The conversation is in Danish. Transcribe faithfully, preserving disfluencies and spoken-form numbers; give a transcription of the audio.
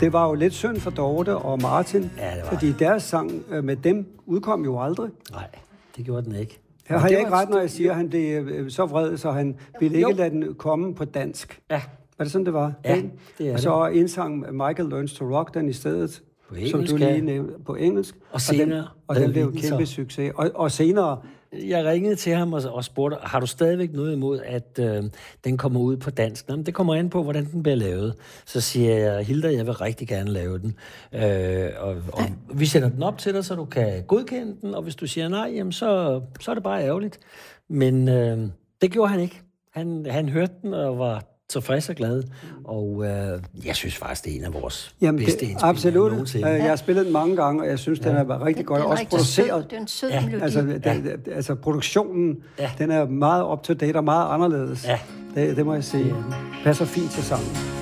det var jo lidt synd for Dorte og Martin, Ja, det var fordi deres sang øh, med dem udkom jo aldrig. Nej, det gjorde den ikke. Her har jeg ikke ret, når jeg siger, at han blev øh, så vred, så han ville ikke Jo. lade den komme på dansk. Ja. Var det sådan, det var? Ja, det er og så indsang Michael Learns to Rock den i stedet, På som engelsk, du lige ja. nævnte, på engelsk. Og senere den, og den lavede blev vi en den kæmpe så. succes. Og, og senere, Jeg ringede til ham og, og spurgte, har du stadigvæk noget imod, at øh, den kommer ud på dansk? Nå, men det kommer an på, hvordan den bliver lavet. Så siger jeg, Hilda, jeg vil rigtig gerne lave den. Øh, og, og vi sender den op til dig, så du kan godkende den, og hvis du siger nej, jamen så, så er det bare ærgerligt. Men øh, det gjorde han ikke. Han, han hørte den og var tilfreds og glad. Og øh, jeg synes faktisk, det er en af vores jamen, bedste det, indspilninger absolut. nogensinde. Øh, Jeg har spillet den mange gange, og jeg synes, ja. den er rigtig godt. Den er Også rigtig sød. produceret. Det er en sød Ja, melodi. Altså, den, altså produktionen, Ja. den er meget up to date og meget anderledes. Ja. Det, det må jeg sige. Passer fint til sangen.